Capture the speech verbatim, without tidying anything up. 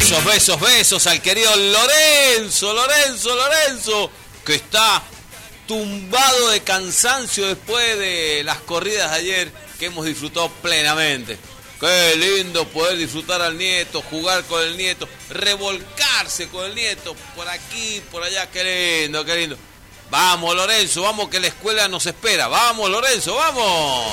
Besos, besos, besos al querido Lorenzo, Lorenzo, Lorenzo, que está tumbado de cansancio después de las corridas de ayer que hemos disfrutado plenamente. Qué lindo poder disfrutar al nieto, jugar con el nieto, revolcarse con el nieto, por aquí, por allá, qué lindo, qué lindo. Vamos, Lorenzo, vamos que la escuela nos espera. Vamos, Lorenzo, vamos.